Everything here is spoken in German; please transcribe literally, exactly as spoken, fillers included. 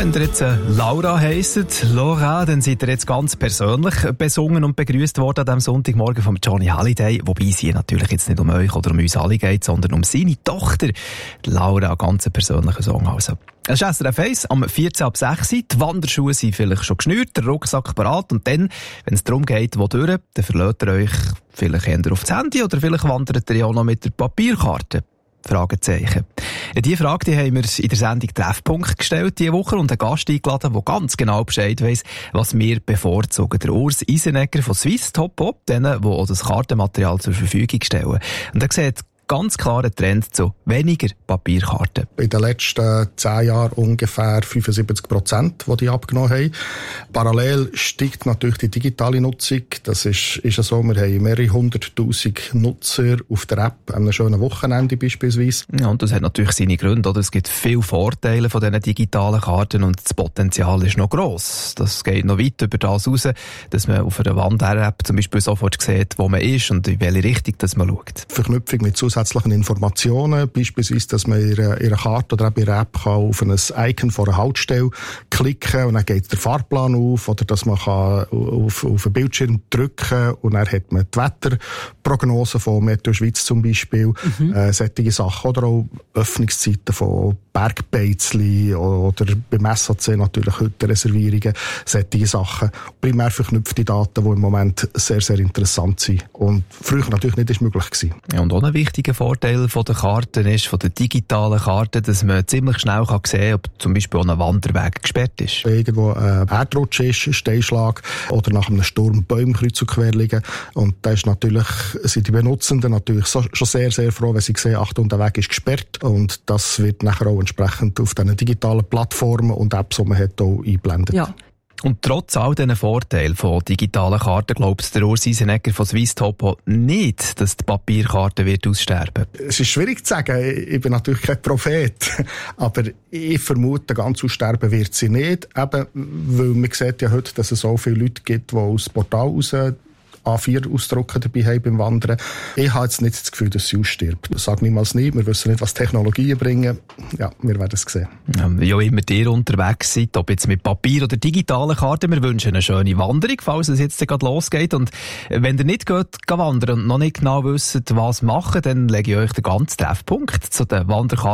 wenn ihr jetzt Laura heisst, Laura, dann seid ihr jetzt ganz persönlich besungen und begrüßt worden an diesem Sonntagmorgen von Johnny Hallyday. Wobei es hier natürlich jetzt nicht um euch oder um uns alle geht, sondern um seine Tochter, Laura, ganz einen persönlichen Song also. Es ist S R F eins am vierzehn ab sechs. Die Wanderschuhe sind vielleicht schon geschnürt, der Rucksack parat und dann, wenn es darum geht, wo durch, dann verlässt ihr euch vielleicht eher auf das Handy oder vielleicht wandert ihr ja auch noch mit der Papierkarte. Fragezeichen. Die Frage die haben wir in der Sendung Treffpunkt gestellt diese Woche und einen Gast eingeladen, der ganz genau Bescheid weiss, was wir bevorzugen. Der Urs Isenegger von Swiss Top Op, denen, die auch das Kartenmaterial zur Verfügung stellen. Und er sieht ganz klaren Trend zu weniger Papierkarten. In den letzten zehn Jahren ungefähr fünfundsiebzig Prozent, die die abgenommen haben. Parallel steigt natürlich die digitale Nutzung. Das ist, ist ja so, wir haben mehrere hunderttausend Nutzer auf der App, an einem schönen Wochenende beispielsweise. Ja, und das hat natürlich seine Gründe. Oder? Es gibt viele Vorteile von diesen digitalen Karten und das Potenzial ist noch gross. Das geht noch weit über das raus, dass man auf einer Wander-App zum Beispiel sofort sieht, wo man ist und in welche Richtung dass man schaut. Verknüpfung mit zusätzlichen Informationen, beispielsweise, dass man ihre, ihre Karte oder ihre App kann auf ein Icon von einer Haltestelle klicken und dann geht der Fahrplan auf, oder dass man kann auf, auf einen Bildschirm drücken und dann hat man die Wetterprognose von Meteo Schweiz zum Beispiel, mhm. äh, solche Sachen, oder auch Öffnungszeiten von Bergbeizli oder beim S A C natürlich heute Reservierungen, solche Sachen. Primär verknüpfte Daten, die im Moment sehr, sehr interessant sind und früher natürlich nicht ist möglich gewesen. Ja, und auch ein wichtiger Vorteil von der Karten ist, von der digitalen Karten, dass man ziemlich schnell kann sehen kann, ob zum Beispiel auch ein Wanderweg gesperrt ist. Wenn irgendwo ein Erdrutsch ist, Steinschlag oder nach einem Sturm Bäume kreuz und quer liegen. Und da ist natürlich, sind die Benutzenden natürlich so, schon sehr, sehr froh, wenn sie sehen, Achtung, der Weg ist gesperrt. Und das wird nachher auch entsprechend auf diesen digitalen Plattformen und Apps, die man hat, auch eingeblendet. Ja. Und trotz all diesen Vorteilen von digitalen Karten glaubt der Urs Isenegger von Swiss Top nicht, dass die Papierkarte wird aussterben. Es ist schwierig zu sagen. Ich bin natürlich kein Prophet. Aber ich vermute, ganz aussterben wird sie nicht. Eben, weil man sieht ja heute, dass es so viele Leute gibt, die aus dem Portal raus A vier Ausdrucken dabei haben beim Wandern. Ich habe jetzt nicht das Gefühl, dass sie ausstirbt. Ich sage niemals nie. Wir wissen nicht, was Technologien bringen. Ja, wir werden es sehen. Ja, wie auch immer ihr unterwegs seid, ob jetzt mit Papier oder digitalen Karten, wir wünschen eine schöne Wanderung, falls es jetzt gerade losgeht. Und wenn ihr nicht geht, geht wandern und noch nicht genau wisst, was machen, dann lege ich euch den ganzen Treffpunkt zu den Wanderkarten